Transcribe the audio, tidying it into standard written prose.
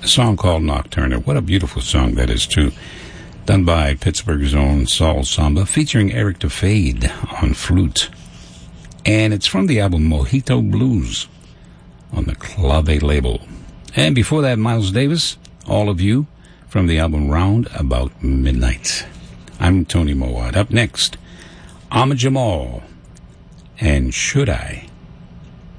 A song called Nocturne. What a beautiful song that is, too. Done by Pittsburgh's own Saul Samba, featuring Eric DeFade on flute. And it's from the album Mojito Blues on the Clave label. And before that, Miles Davis, All of You, from the album Round About Midnight. I'm Tony Mowat. Up next, Ahmad Jamal and Should I?